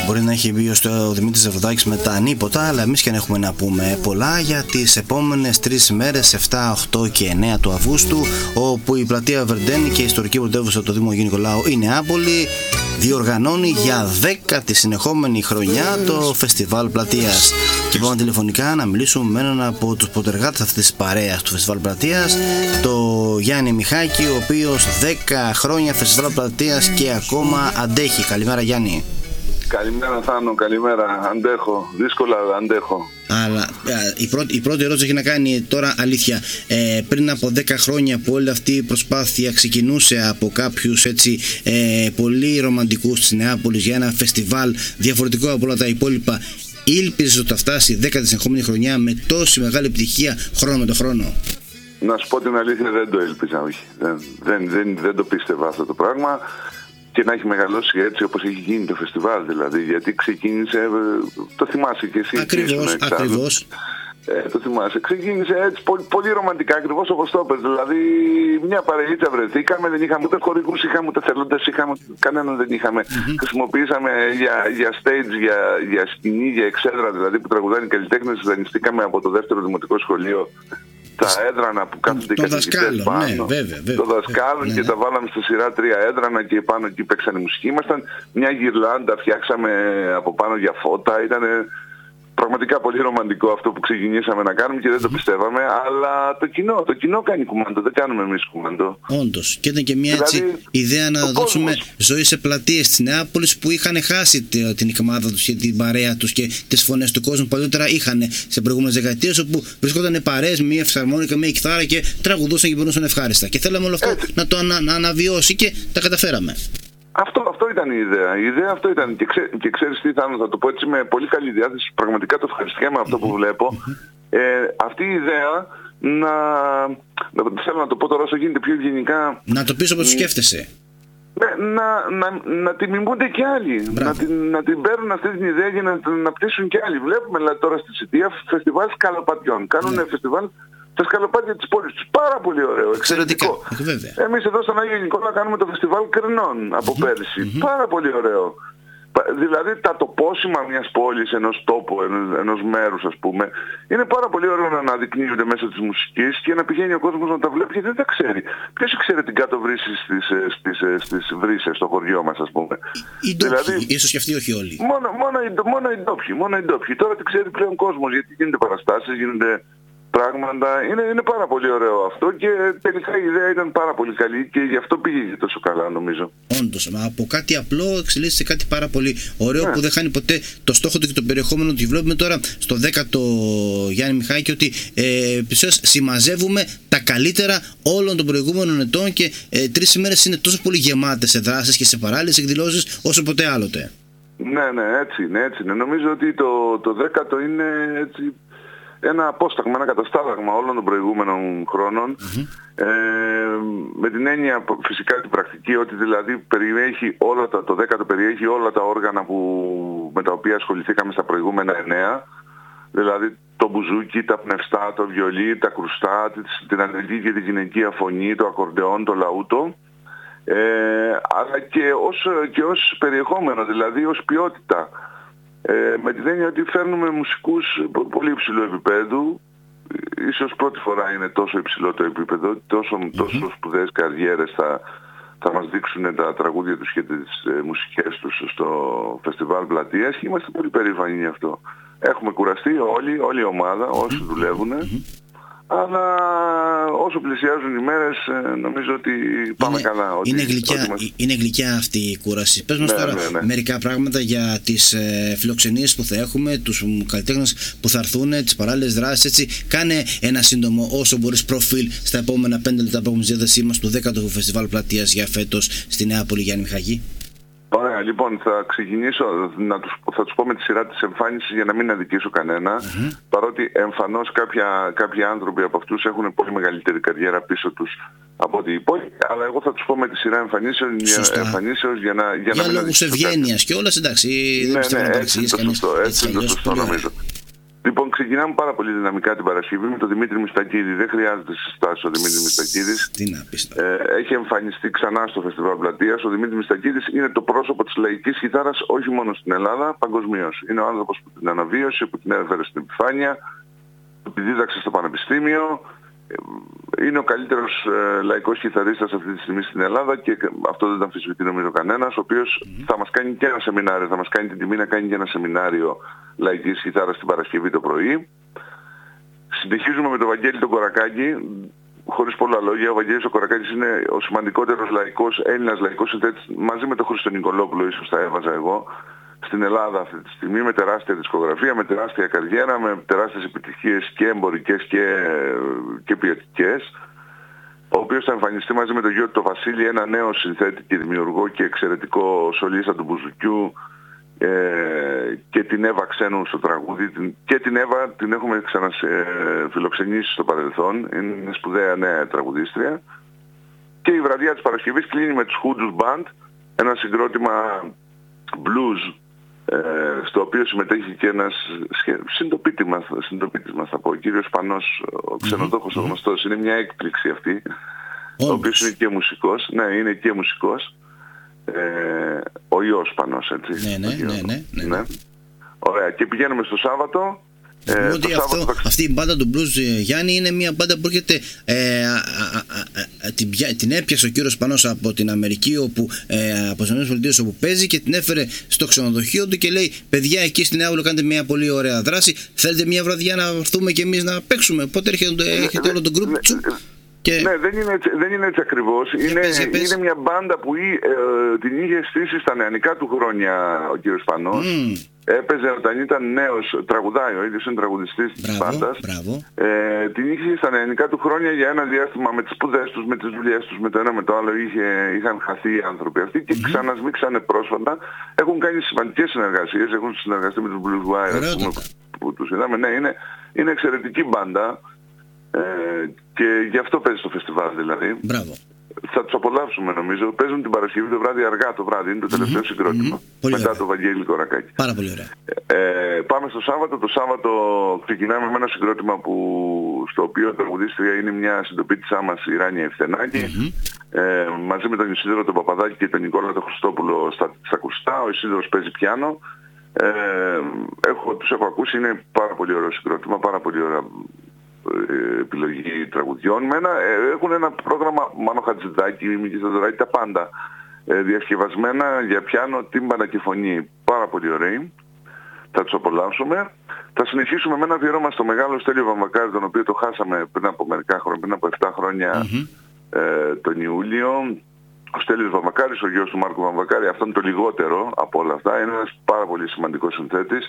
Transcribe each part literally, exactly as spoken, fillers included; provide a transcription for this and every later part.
μπορεί να έχει μπει ο Δημήτρης Ζεβδάκης με τα ανίποτα, αλλά εμείς και να έχουμε να πούμε πολλά για τις επόμενες τρεις ημέρες, επτά, οκτώ και εννέα του Αυγούστου, όπου η πλατεία Βερντένη και η ιστορική πρωτεύουσα του Δήμου Αγίου Νικολάου η Νεάπολη διοργανώνει για δέκατη συνεχόμενη χρονιά το Φεστιβάλ Πλατείας. Και πάμε τηλεφωνικά να μιλήσουμε με έναν από τους πρωτεργάτες αυτής της παρέας του Φεστιβάλ Πλατείας, το Γιάννη Μιχάκη, ο οποίος δέκα χρόνια Φεστιβάλ Πλατείας και ακόμα αντέχει. Καλημέρα Γιάννη. Καλημέρα Θάνο, καλημέρα. Αντέχω, δύσκολα αλλά αντέχω. Αλλά η πρώτη, η πρώτη ερώτηση έχει να κάνει τώρα αλήθεια. Ε, πριν από δέκα χρόνια που όλη αυτή η προσπάθεια ξεκινούσε από κάποιους έτσι ε, πολύ ρομαντικούς της Νεάπολης για ένα φεστιβάλ διαφορετικό από όλα τα υπόλοιπα, ήλπιζες ότι θα φτάσει δέκατη συνεχόμενη χρονιά με τόση μεγάλη επιτυχία χρόνο με το χρόνο? Να σου πω την αλήθεια, δεν το ήλπιζα, όχι. Δεν, δεν, δεν, δεν το πίστευα αυτό το πράγμα. Και να έχει μεγαλώσει έτσι όπως έχει γίνει το φεστιβάλ, δηλαδή, γιατί ξεκίνησε, το θυμάσαι και εσύ. Ακριβώς, ακριβώς. Ε, το θυμάσαι, ξεκίνησε έτσι πολύ, πολύ ρομαντικά, ακριβώς όπως το είπες, δηλαδή μια παρείτσα βρεθήκαμε, δεν είχαμε ούτε χορηγούς, είχαμε ούτε θελόντες, είχαμε, κανέναν δεν είχαμε. Mm-hmm. Χρησιμοποιήσαμε για, για stage, για, για σκηνή, για εξέδρα, δηλαδή που τραγουδάνε οι καλλιτέχνες, δανειστήκαμε από το δεύτερο δημοτικό σχολείο τα έδρανα που κάθονται οι καθηγητές πάνω, ναι, βέβαια, βέβαια, το δασκάλο, ναι, και ναι. Τα βάλαμε στη σειρά τρία έδρανα και πάνω εκεί παίξαν η μουσική. Ήμασταν μια γυρλάντα, φτιάξαμε από πάνω για φώτα, ήταν πραγματικά πολύ ρομαντικό αυτό που ξεκινήσαμε να κάνουμε και δεν το πιστεύαμε, αλλά το κοινό, το κοινό κάνει κουμάντο, δεν κάνουμε εμείς κουμάντο. Όντως, και ήταν και μια δηλαδή, έτσι ιδέα να δώσουμε κόσμος. ζωή σε πλατείες της Νεάπολης που είχαν χάσει την ικμάδα τους και την παρέα τους και τις φωνές του κόσμου. Παλιότερα είχαν σε προηγούμενες δεκαετίες όπου βρισκόταν παρέες, μία φυσαρμόνικα, μία κιθάρα και τραγουδούσαν και περνούσαν ευχάριστα. Και θέλαμε όλο αυτό έτσι να το ανα, να αναβιώσει και τα καταφέραμε. Αυτό, αυτό ήταν η ιδέα. Η ιδέα αυτό ήταν. Και, ξέ, και ξέρεις τι, θα, θα το πω έτσι με πολύ καλή διάθεση. Πραγματικά το ευχαριστιέμαι αυτό που βλέπω. Ε, αυτή η ιδέα να, να. Θέλω να το πω τώρα όσο γίνεται πιο ευγενικά. Να το πεις όπως το σκέφτεσαι. Ναι, να, να, να την μιμούνται και άλλοι. Να την, να την παίρνουν αυτή την ιδέα για να την αναπτύσσουν και άλλοι. Βλέπουμε δηλαδή, τώρα στη Σιτία φεστιβάλ σκαλοπατιών. Κάνουν ναι. φεστιβάλ τα σκαλοπάτια της πόλης τους. Πάρα πολύ ωραίο, εξαιρετικό. Εμείς εδώ στον Άγιο Νικόλα κάνουμε το φεστιβάλ Κρινών από mm-hmm. πέρσι. Mm-hmm. Πάρα πολύ ωραίο. Δηλαδή τα τοπόσημα μιας πόλης, ενός τόπου, ενός, ενός μέρους ας πούμε, είναι πάρα πολύ ωραίο να αναδεικνύονται μέσω της μουσικής και να πηγαίνει ο κόσμος να τα βλέπει γιατί δεν τα ξέρει. Ποιος ξέρει την κάτω βρύση στις, στις, στις βρύσες στο χωριό μας ας πούμε. Οι ντόπιοι, δηλαδή, ίσως και αυτοί όχι όλοι. Μόνο, μόνο, μόνο οι ντόπιοι, μόνο οι ντόπιοι. Τώρα τι ξέρει πλέον κόσμος γιατί γίνονται παραστάσεις, γίνονται πράγματα. Είναι, είναι πάρα πολύ ωραίο αυτό και τελικά η ιδέα ήταν πάρα πολύ καλή και γι' αυτό πήγε τόσο καλά νομίζω. Όντως, από κάτι απλό εξελίσσεται σε κάτι πάρα πολύ ωραίο ναι. που δεν χάνει ποτέ το στόχο του και το περιεχόμενο του. Βλέπουμε τώρα στο δέκατο Γιάννη Μιχάκη ότι ε, συμμαζεύουμε τα καλύτερα όλων των προηγούμενων ετών και ε, τρεις ημέρες είναι τόσο πολύ γεμάτες σε δράσεις και σε παράλληλες εκδηλώσεις όσο ποτέ άλλοτε. Ναι, ναι, έτσι είναι, έτσι είναι. Νομίζω ότι το, το δέκατο είναι έτσι ένα απόσταγμα, ένα καταστάλαγμα όλων των προηγούμενων χρόνων mm-hmm. ε, με την έννοια φυσικά την πρακτική ότι δηλαδή περιέχει όλα τα, το δέκατο περιέχει όλα τα όργανα που, με τα οποία ασχοληθήκαμε στα προηγούμενα εννέα, δηλαδή το μπουζούκι, τα πνευστά, το βιολί, τα κρουστά, την ανδρική και τη γυναικεία φωνή, το ακορντεόν, το λαούτο, ε, αλλά και ως, και ως περιεχόμενο, δηλαδή ως ποιότητα. Ε, με την έννοια ότι φέρνουμε μουσικούς πολύ υψηλού επίπεδου, ίσως πρώτη φορά είναι τόσο υψηλό το επίπεδο, τόσο, mm-hmm. τόσο σπουδαίες καριέρες θα, θα μας δείξουν τα τραγούδια τους και τις ε, μουσικές τους στο Φεστιβάλ Πλατείας και είμαστε πολύ περήφανοι γι' αυτό. Έχουμε κουραστεί όλοι, όλη η ομάδα, όσοι mm-hmm. δουλεύουν, mm-hmm. αλλά όσο πλησιάζουν οι μέρες νομίζω ότι πάμε είναι, καλά. Ότι, είναι, γλυκιά, ότι μας... είναι γλυκιά αυτή η κούραση. Πες μας ναι, τώρα ναι, ναι. μερικά πράγματα για τις ε, φιλοξενίες που θα έχουμε, τους καλλιτέχνες που θα έρθουν, τις παράλληλες δράσεις. Έτσι. Κάνε ένα σύντομο όσο μπορείς προφίλ στα επόμενα πέντε λεπτά που έχουμε στη διάθεσή μας του δέκατου Φεστιβάλ Πλατείας για φέτος στη Νεάπολη, Γιάννη Μιχάκη. Ωραία, λοιπόν, θα ξεκινήσω, να τους, θα τους πω με τη σειρά της εμφάνισης για να μην αδικήσω κανένα, mm-hmm. παρότι εμφανώς κάποια, κάποιοι άνθρωποι από αυτούς έχουν πολύ μεγαλύτερη καριέρα πίσω τους από ό,τι υπόλοιποι, αλλά εγώ θα τους πω με τη σειρά εμφανίσεων, εμφανίσεως για να, για για να μην λόγους ευγένειας και όλας, εντάξει, ναι, δεν πιστεύω ναι, να παρεξηγείς κανείς. Έτσι είναι το σωστό νομίζω. Λοιπόν, ξεκινάμε πάρα πολύ δυναμικά την Παρασκευή με τον Δημήτρη Μιστακίδη. Δεν χρειάζεται συστάσεις ο Δημήτρης Μιστακίδης. Τι να πεις τώρα. Ε, έχει εμφανιστεί ξανά στο Φεστιβάλ Πλατείας. Ο Δημήτρης Μιστακίδης είναι το πρόσωπο της λαϊκής κιθάρας όχι μόνο στην Ελλάδα, παγκοσμίως. Είναι ο άνθρωπος που την αναβίωσε, που την έφερε στην επιφάνεια, που τη δίδαξε στο πανεπιστήμιο. Είναι ο καλύτερος ε, λαϊκός κιθαρίστας αυτή τη στιγμή στην Ελλάδα και αυτό δεν το αμφισβητεί νομίζω κανένας, ο οποίος mm-hmm. θα μας κάνει και ένα σεμινάριο, θα μας κάνει την τιμή να κάνει και ένα σεμινάριο λαϊκής κιθάρας την Παρασκευή το πρωί. Συνεχίζουμε με τον Βαγγέλη τον Κορακάκη, χωρίς πολλά λόγια. Ο Βαγγέλης ο Κορακάκης είναι ο σημαντικότερος λαϊκός, Έλληνας λαϊκός συνθέτης, μαζί με τον Χρήστο Νικολόπουλο ίσως θα έβαζα εγώ, στην Ελλάδα αυτή τη στιγμή, με τεράστια δισκογραφία, με τεράστια καριέρα, με τεράστιες επιτυχίες και εμπορικές και, και ποιοτικές, ο οποίος θα εμφανιστεί μαζί με τον γιο του τον Βασίλη, ένα νέο συνθέτη και δημιουργό και εξαιρετικό σολίστα του μπουζουκιού, ε, και την Εύα Ξένου στο τραγούδι. Την, και την Εύα την έχουμε ξαναφιλοξενήσει στο παρελθόν, είναι μια σπουδαία νέα τραγουδίστρια. Και η βραδιά της Παρασκευής κλείνει με τους Hoodoo Band, ένα συγκρότημα blues, στο οποίο συμμετέχει και ένας συντοπίτης μας, συντοπίτης μας θα πω, ο κύριος Σπανός, ο ξενοδόχος ο γνωστός. Είναι μια έκπληξη αυτή, ο οποίος είναι και μουσικός. Ναι, είναι και μουσικός. Ε, ο Ιός Σπανός, έτσι. Ναι, ναι, ναι, ναι, ναι, ναι. Ωραία, και πηγαίνουμε στο Σάββατο. Ε, ότι αυτό, θα... αυτή η μπάντα του blues, Γιάννη, είναι μια μπάντα που έρχεται, ε, α, α, α, α, την, την έπιασε ο κύριος Σπανός από την Αμερική, όπου, ε, από τις ΗΠΑ, όπου παίζει, και την έφερε στο ξενοδοχείο του και λέει: παιδιά, εκεί στην Άβολο κάνετε μια πολύ ωραία δράση. Θέλετε μια βραδιά να έρθουμε και εμείς να παίξουμε? Πότε έρχεται, έχετε όλο τον group τσου? Και... Ναι, δεν είναι έτσι, δεν είναι έτσι ακριβώς. Είναι, παίζει, παίζει. είναι μια μπάντα που ε, την είχε στήσει στα νεανικά του χρόνια ο κύριος Σπανός. Mm. Έπαιζε όταν ήταν νέος, τραγουδάει, ο ίδιος είναι τραγουδιστής της μπάντας. Ε, την είχε στα νεανικά του χρόνια για ένα διάστημα με τις σπουδές τους, με τις δουλειές τους, με το ένα με το άλλο. Είχε, είχαν χαθεί οι άνθρωποι αυτοί και mm-hmm. ξανασμίξανε πρόσφατα. Έχουν κάνει σημαντικές συνεργασίες, έχουν συνεργαστεί με τους Blues Wire που, που τους είδαμε. Ναι, είναι, είναι εξαιρετική μπάντα. Ε, και γι' αυτό παίζει στο φεστιβάλ δηλαδή. Μπράβο. Θα τους απολαύσουμε νομίζω. Παίζουν την Παρασκευή το βράδυ αργά το βράδυ. Είναι το τελευταίο mm-hmm. συγκρότημα. Mm-hmm. Μετά το Βαγγέλη Κορακάκη. Πάρα πολύ ωραία. Ε, πάμε στο Σάββατο. Το Σάββατο ξεκινάμε με ένα συγκρότημα που, στο οποίο τραγουδίστρια είναι μια συντοπίτησά μας, η Ράνια Ευθενάκη. Mm-hmm. Ε, μαζί με τον Ισίδωρο τον Παπαδάκη και τον Νικόλα τον Χριστόπουλο στα, στα ακουστά. Ο Ισίδωρος παίζει πιάνο. Ε, έχω, τους έχω ακούσει. Είναι πάρα πολύ ωραίο συγκρότημα. Πάρα πολύ ωραία επιλογή τραγουδιών. Μένα, ε, έχουν ένα πρόγραμμα Μάνο Χατζηδάκη, Μίκη Θεοδωράκη, τα πάντα ε, διασκευασμένα για πιάνο, τύμπανα και φωνή. Πάρα πολύ ωραίοι. Θα τους απολαύσουμε. Θα συνεχίσουμε με ένα αφιέρωμα στο μεγάλο Στέλιο Βαμβακάρη, τον οποίο το χάσαμε πριν από μερικά χρόνια, πριν από επτά χρόνια, mm-hmm. ε, τον Ιούλιο. Ο Στέλιος Βαμβακάρης, ο γιος του Μάρκου Βαμβακάρη, αυτό είναι το λιγότερο από όλα αυτά. Είναι ένας πάρα πολύ σημαντικός συνθέτης.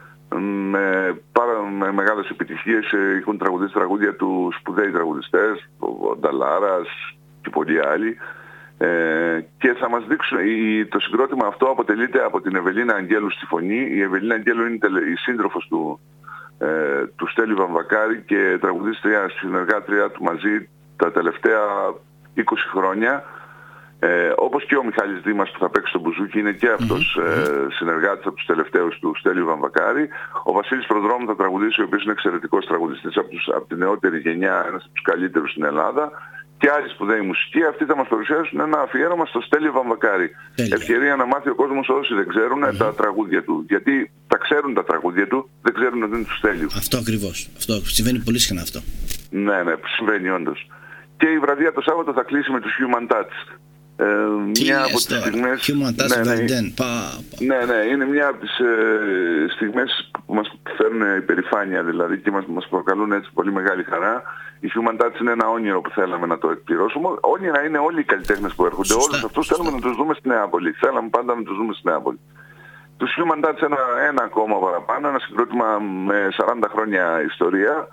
Με, πάρα, με μεγάλες επιτυχίες, έχουν τραγουδίσει τραγούδια του σπουδαίοι τραγουδιστές, ο Νταλάρας και πολλοί άλλοι, ε, και θα μας δείξουν, η, το συγκρότημα αυτό αποτελείται από την Ευελίνα Αγγέλου στη φωνή. Η Ευελίνα Αγγέλου είναι η σύντροφος του, ε, του Στέλιου Βαμβακάρη και τραγουδίστρια, συνεργάτρια του μαζί τα τελευταία είκοσι χρόνια. Ε, όπως και ο Μιχάλης Δήμας που θα παίξει στο μπουζούκι, είναι και αυτός mm-hmm. ε, συνεργάτης από τους τελευταίους του Στέλιου Βαμβακάρη. Ο Βασίλης Προδρόμου θα τραγουδήσει, ο οποίος είναι εξαιρετικός τραγουδιστής από, τους, από τη νεότερη γενιά, ένας από τους καλύτερους στην Ελλάδα. Και άλλοι σπουδαίοι μουσικοί, αυτοί θα μας παρουσιάσουν ένα αφιέρωμα στο Στέλιο Βαμβακάρη. Τέλεια. Ευκαιρία να μάθει ο κόσμος, όσοι δεν ξέρουν, mm-hmm. τα τραγούδια του. Γιατί τα ξέρουν τα τραγούδια του, δεν ξέρουν ότι είναι του Στέλιου. Αυτό ακριβώς. Αυτό συμβαίνει πολύ συχνά αυτό. Ναι, ναι, συμβαίνει όντως. Και η βραδιά το Σάββατο θα κλείσει με τους Human Touch. Ε, μια από τις στιγμές, ναι, ναι, ναι, ναι, είναι μια από τις ε, στιγμές που μας φέρνουν υπερηφάνεια δηλαδή και μας, μας προκαλούν έτσι πολύ μεγάλη χαρά. Η Human Touch είναι ένα όνειρο που θέλαμε να το εκπληρώσουμε. Όνειρα είναι όλοι οι καλλιτέχνες που έρχονται. Σωστά, όλους αυτούς σωστά. Θέλουμε να τους δούμε στη Νεάπολη. Θέλαμε πάντα να τους δούμε στη Νεάπολη. Τους Human Touch ένα, ένα ακόμα παραπάνω, ένα συγκρότημα με σαράντα χρόνια ιστορία,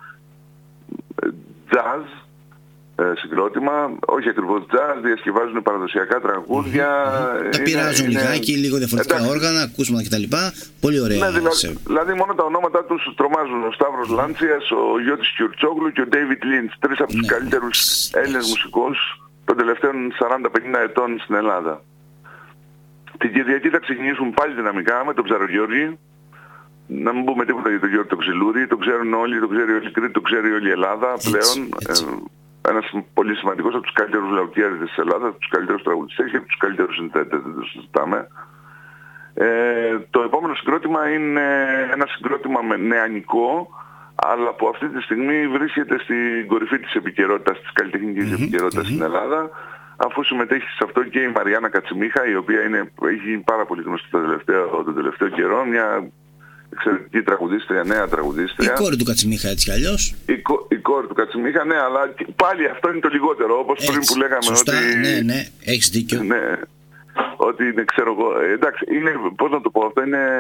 jazz συγκρότημα, όχι ακριβώς jazz, διασκευάζουν παραδοσιακά τραγούδια. Mm-hmm. Τα πειράζουν είναι, λιγάκι, είναι... λίγο διαφορετικά εντάξει. όργανα, ακούσματα κτλ. Πολύ ωραία. Ναι, δηλαδή, σε... δηλαδή μόνο τα ονόματα τους τρομάζουν. Ο Σταύρος Λάντσιας, ο Γιώτης Κιουρτσόγλου και ο Ντέιβιτ Λίντς. Τρεις από τους ναι. καλύτερους Έλληνες μουσικούς των τελευταίων σαράντα πενήντα ετών στην Ελλάδα. Την Κυριακή θα ξεκινήσουν πάλι δυναμικά με τον Ψαρογιώργη, να μην πούμε τίποτα για τον Γιώργο τον Ξυλούρη, το ξέρουν όλοι, το ξέρει όλη η Κρήτη, το ξέρει όλη η Ελλάδα έτσι, πλέον. Έτσι. Ε, ένας πολύ σημαντικός από τους καλύτερους λαουτιέριδες της Ελλάδας, από τους καλύτερους τραγουδιστές και από τους καλύτερους συνθέτες, δεν το συζητάμε. Ε, το επόμενο συγκρότημα είναι ένα συγκρότημα με νεανικό, αλλά που αυτή τη στιγμή βρίσκεται στην κορυφή της επικαιρότητας, της καλλιτεχνικής mm-hmm, επικαιρότητας mm-hmm. στην Ελλάδα, αφού συμμετέχει σε αυτό και η Μαριάννα Κατσιμίχα, η οποία είναι, έχει πάρα πολύ γνωστή το τελευταίο, τον τελευταίο καιρό, μια εξαιρετική τραγουδίστρια, νέα τραγουδίστρια. Η κόρη του Κατσιμίχα, έτσι κι αλλιώς. Η, κο, η κόρη του Κατσιμίχα, ναι, αλλά πάλι αυτό είναι το λιγότερο, όπως έτσι, πριν που λέγαμε σωστά, ότι... ναι, ναι, έχεις δίκιο. Ναι, ότι είναι, ξέρω εγώ, εντάξει, είναι, πώς να το πω, αυτό είναι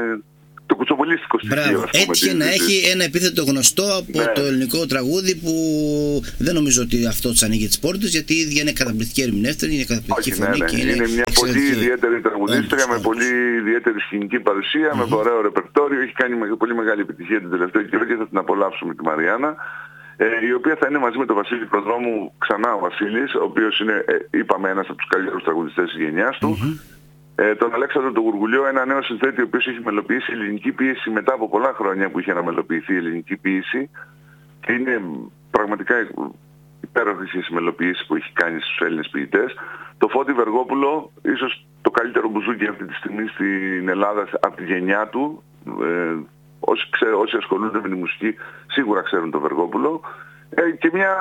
το κουτσομπολίστικο στοιχείο. Μπράβο, έτυχε να έχει ένα επίθετο γνωστό από ναι. το ελληνικό τραγούδι που δεν νομίζω ότι αυτό της ανοίγει τις πόρτες, γιατί η ίδια είναι καταπληκτική ερμηνεύτρια, είναι καταπληκτική Όχι, φωνή ναι, ναι. και είναι, είναι μια πολύ ιδιαίτερη τραγουδίστρια με πολύ ιδιαίτερη σκηνική παρουσία, mm-hmm. με ωραίο ρεπερτόριο, έχει κάνει πολύ μεγάλη επιτυχία την τελευταία καιρό και θα την απολαύσουμε τη Μαριάννα. Ε, η οποία θα είναι μαζί με τον Βασίλη Προδρόμου, ξανά ο Βασίλης, ο οποίος είναι, ε, είπαμε, ένας από τους καλύτερους τραγουδιστές της γενιάς του. Mm-hmm. Ε, τον Αλέξανδρο τον Γουργουλιό, ένα νέο συνθέτη, ο οποίος έχει μελοποιήσει ελληνική ποίηση μετά από πολλά χρόνια που είχε να μελοποιηθεί η ελληνική ποίηση. Και είναι πραγματικά υπέροχες οι μελοποιήσεις που έχει κάνει στους Έλληνες ποιητές. Το Φώτη Βεργόπουλο, ίσως το καλύτερο μπουζούκι αυτή τη στιγμή στην Ελλάδα από τη γενιά του. Ε, Όσοι, ξέ, όσοι ασχολούνται με τη μουσική σίγουρα ξέρουν τον Βεργόπουλο. Ε, και μια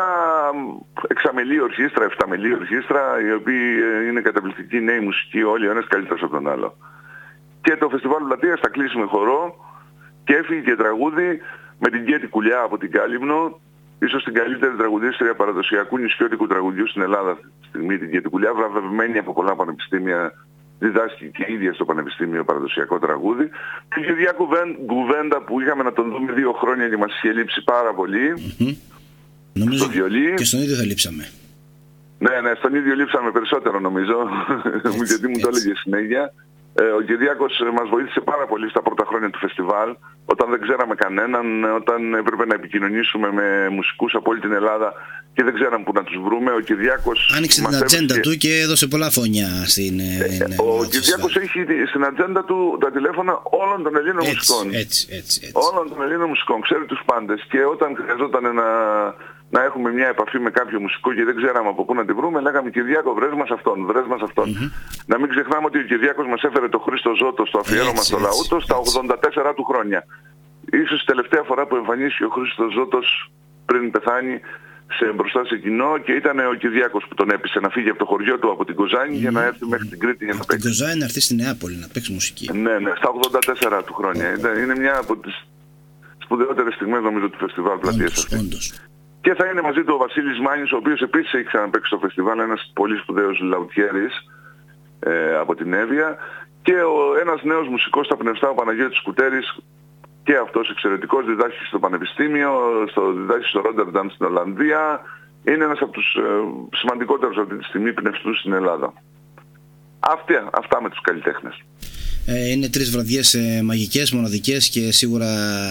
εξαμελή ορχήστρα, εφταμελή ορχήστρα, οι οποίοι ε, είναι καταπληκτικοί νέοι μουσικοί, όλοι ο ένας καλύτερος από τον άλλο. Και το Φεστιβάλ Πλατείας θα κλείσει με χορό και έφυγε και τραγούδι με την Κέτη Κουλιά από την Κάλυμνο, ίσως την καλύτερη τραγουδίστρια παραδοσιακού νησιώτικου τραγουδιού στην Ελλάδα αυτή τη στιγμή, την Κέτη Κουλιά, βραβευμένη από πολλά πανεπιστήμια. Διδάσκει και η ίδια στο Πανεπιστήμιο παραδοσιακό τραγούδι. Και η ίδια κουβέντα που είχαμε να τον δούμε δύο χρόνια και μας είχε λείψει πάρα πολύ. Mm-hmm. Νομίζω στο βιολί. Και στον ίδιο θα λείψαμε. Ναι, ναι, στον ίδιο λείψαμε περισσότερο νομίζω, έτσι, γιατί μου έτσι. Το έλεγε συνέχεια. Ε, ο Κυριάκος μας βοήθησε πάρα πολύ στα πρώτα χρόνια του φεστιβάλ, όταν δεν ξέραμε κανέναν, όταν έπρεπε να επικοινωνήσουμε με μουσικούς από όλη την Ελλάδα και δεν ξέραμε πού να τους βρούμε. Ο Κυριάκος άνοιξε την ατζέντα του και έδωσε πολλά φωνιά στην... Ε, ναι, ο Κυριάκος έχει στην ατζέντα του τα τηλέφωνα όλων των Ελλήνων έτσι, μουσικών. Έτσι, έτσι, έτσι. Όλων των Ελλήνων μουσικών, ξέρει τους πάντες. Και όταν χρειαζόταν να, να έχουμε μια επαφή με κάποιο μουσικό και δεν ξέραμε από πού να τη βρούμε, λέγαμε Κυριάκο, βρες μας αυτόν, βρες μας αυτόν. Mm-hmm. Να μην ξεχνάμε ότι ο Κυριάκος μας έφερε το Χρήστο Ζώτο στο αφιέρωμα στο λαού του στα ογδόντα τέσσερα του χρόνια. Ίσως η τελευταία φορά που εμφανίστηκε ο Χρήστος Ζώτος πριν πεθάνει σε μπροστά σε κοινό, και ήταν ο Κυριάκος που τον έπεισε να φύγει από το χωριό του από την Κοζάνη mm. για να έρθει μέχρι την Κρήτη για να παίξει. Την Κοζάνη να έρθει στη Νεάπολη να παίξει μουσική. Ναι, ναι, στα ογδόντα τέσσερα του χρόνια. Mm. Είναι μια από τις σπουδαιότερες στιγμές νομίζω του Φεστιβάλ Πλατείας αυτή. Και θα είναι μαζί του ο Βασίλης Μάνης, ο οποίος επίσης έχει ξαναπαίξει στο φεστιβάλ, ένας πολύ σπουδαίος λαουτιέρης ε, από την Εύβοια, και ο, ένας νέος μουσικός στα Πνευστά, ο Παναγιώτης Κουτέρης, και αυτός εξαιρετικός, διδάσκει στο Πανεπιστήμιο, στο, διδάσκει στο Ρόντερνταμ στην Ολλανδία. Είναι ένας από τους ε, σημαντικότερους αυτή τη στιγμή πνευστούς στην Ελλάδα. Αυτά, αυτά με τους καλλιτέχνες. Είναι τρεις βραδιές ε, μαγικές, μοναδικές και σίγουρα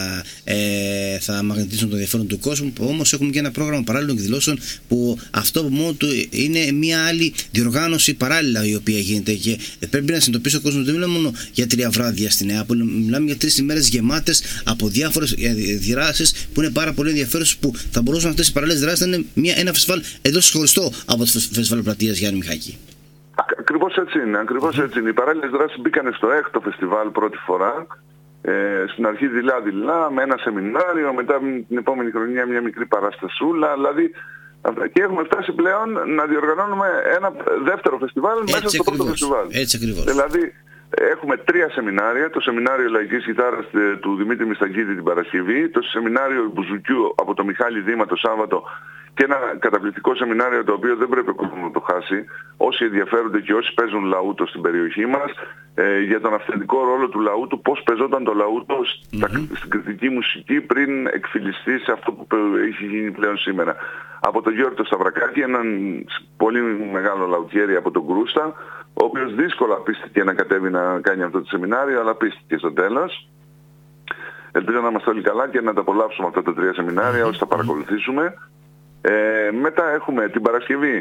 ε, θα μαγνητήσουν το ενδιαφέρον του κόσμου. Όμως έχουμε και ένα πρόγραμμα παράλληλων εκδηλώσεων που αυτό από μόνο του είναι μια άλλη διοργάνωση παράλληλα η οποία γίνεται. Και πρέπει να συνειδητοποιήσει ο κόσμος ότι δεν μιλάμε μόνο για τρία βράδια στη Νεάπολη, μιλάμε για τρεις ημέρες γεμάτες από διάφορες δράσεις που είναι πάρα πολύ ενδιαφέρουσες, που θα μπορούσαν αυτές οι παράλληλες δράσεις να είναι μια, ένα φεστιβάλ εντός ξεχωριστό από το Φεστιβάλ Πλατείας, Γιάννη Μιχάκη. Ακριβώς έτσι είναι, ακριβώς έτσι είναι. Οι παράλληλες δράσεις μπήκαν στο έκτο φεστιβάλ πρώτη φορά. Ε, στην αρχή δειλά-δειλά, με ένα σεμινάριο, μετά την επόμενη χρονιά μια μικρή παραστασούλα. Δηλαδή, και έχουμε φτάσει πλέον να διοργανώνουμε ένα δεύτερο φεστιβάλ έτσι μέσα στο πρώτο φεστιβάλ. Έτσι ακριβώς. Δηλαδή, έχουμε τρία σεμινάρια. Το σεμινάριο Λαϊκής Κιθάρας του Δημήτρη Μισταγκίδη την Παρασκευή, το σεμινάριο Μπουζουκιού από το Μιχάλη Δήμα το Σάββατο, και ένα καταπληκτικό σεμινάριο το οποίο δεν πρέπει να το χάσει όσοι ενδιαφέρονται και όσοι παίζουν λαούτο στην περιοχή μας, ε, για τον αυθεντικό ρόλο του λαούτου, πώς παίζονταν το λαούτο mm-hmm. στην κριτική μουσική πριν εκφυλιστεί σε αυτό που έχει γίνει πλέον σήμερα. Από τον Γιώργο Σταυρακάκη, έναν πολύ μεγάλο λαουτιέρι από τον Κρούστα, ο οποίος δύσκολα πίστηκε να κατέβει να κάνει αυτό το σεμινάριο, αλλά πίστηκε στο τέλος. Ελπίζω να είμαστε όλοι καλά και να τα απολαύσουμε αυτά τα τρία σεμινάρια, όσοι θα παρακολουθήσουμε. Ε, μετά έχουμε την Παρασκευή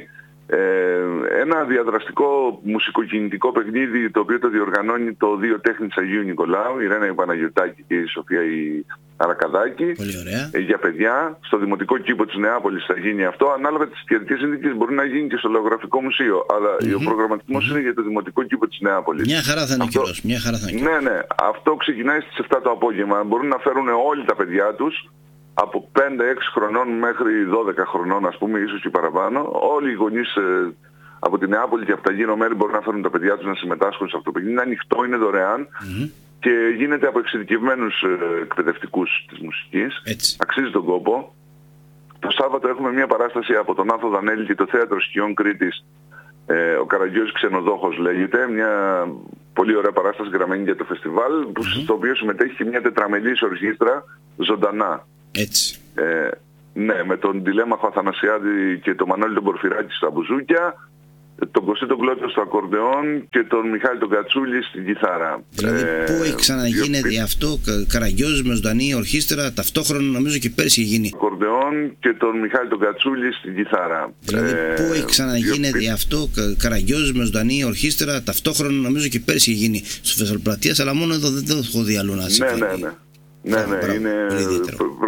Ε, ένα διαδραστικό μουσικοκινητικό παιχνίδι το οποίο το διοργανώνει το Δύο Τέχνης Αγίου Νικολάου, η Ρένα η Παναγιωτάκη και η Σοφία η Αρακαδάκη. Πολύ ωραία. Ε, για παιδιά. Στο Δημοτικό Κήπο της Νεάπολης θα γίνει αυτό. Ανάλογα τις καιρικές συνθήκες μπορεί να γίνει και στο Λογογραφικό Μουσείο. Αλλά mm-hmm. ο προγραμματισμός mm-hmm. είναι για το Δημοτικό Κήπο της Νεάπολης. Μια χαρά θα είναι αυτό... καιρός. Μια χαρά θα είναι. Ναι, ναι. Αυτό ξεκινάει στις επτά το απόγευμα. Μπορούν να φέρουν όλοι τα παιδιά τους. Από πέντε έξι χρονών μέχρι δώδεκα χρονών, ας πούμε, ίσως και παραπάνω. Όλοι οι γονείς ε, από την Νεάπολη και από τα γύρω μέρη μπορούν να φέρουν τα παιδιά τους να συμμετάσχουν σε αυτό το παιχνίδι. Είναι ανοιχτό, είναι δωρεάν mm-hmm. και γίνεται από εξειδικευμένους ε, εκπαιδευτικούς της μουσικής. Έτσι. Αξίζει τον κόπο. Το Σάββατο έχουμε μια παράσταση από τον Άθο Δανέλη και το Θέατρο Σκιών Κρήτης. Ε, ο Καραγκιόζης Ξενοδόχος λέγεται. Μια πολύ ωραία παράσταση γραμμένη για το φεστιβάλ, που, mm-hmm. στο οποίο συμμετέχει και μια τετραμελής ορχήστρα ζωντανά. Έτσι. Ε, ναι, με τον Τηλέμαχο Αθανασιάδη και τον Μανώλη τον Πορφυράτη στα μπουζούκια, τον Κωστή τον Κλώτο στο ακορντεόν και τον Μιχάλη τον Κατσούλη στην κιθάρα. Δηλαδή ε, πού έχει ξαναγίνει δι... αυτό, Καραγκιόζης με ζωντανή ορχήστρα, ταυτόχρονα νομίζω και πέρσι έχει γίνει. Ακορντεόν και τον Μιχάλη τον Κατσούλη στην κιθάρα. Δηλαδή ε, πού έχει ξαναγίνει δι... αυτό, Καραγκιόζης με ζωντανή ορχήστρα, ταυτόχρονα νομίζω και πέρσι έχει γίνει στο Φεσσαλοπλατείας, αλλά μόνο εδώ δεν το έχω δει αλλού να ναι, ναι, ναι, ναι, ναι, ναι, είναι